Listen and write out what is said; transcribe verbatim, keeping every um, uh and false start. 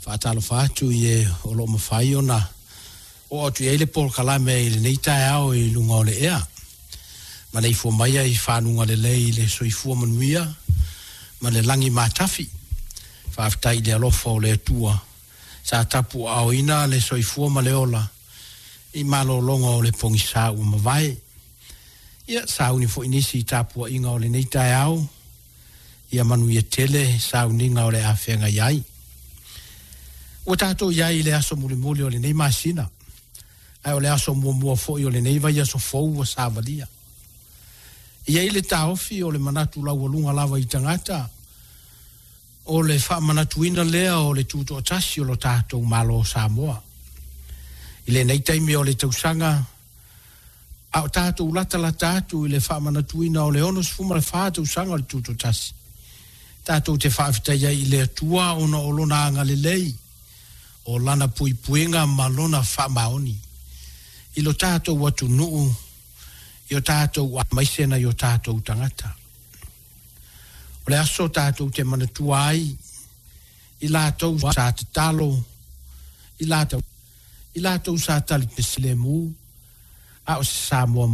Whaatalo whaatu i e o lo mawhai o na. O atu e le pol kalame i le neitai au i lunga o le ea. Ma le ifua maia i whanunga le lei le soifua manuia. Ma le langi matafi. Whaafitai le alofa o le atua. Sa tapu au ina le soifua ma le ola. I malo longa o le pongisa ua mawai. Ia sa uni fo inisi i tapua inga o le neitai au. Ia manuia tele sa uninga o le awhenga iai. O tātou iai le aso muli muli o le nei masina. Ai o le aso mua mua fo i o le nei vai aso fou o sāvalia. Iai le tāofi o le manatu lau alunga lava i tangata. O le wha manatuina lea o le tūto atasi o lo tātou malo o Samoa. I le nei taimi o le tausanga. A o tātou lata la tātou i le wha manatuina o le onos fuma le wha tausanga o le tūto atasi. Tātou te whaafitai i le atua o na olona anga le lei. O lana pui puenga malona wha maoni. I lo tātou watu nuu, i o tātou a maisena i o tātou tangata. O le aso tātou te manatua ai, i lātou sa te talo, i lātou, i lātou sa tali pesile mu, a o se Samoa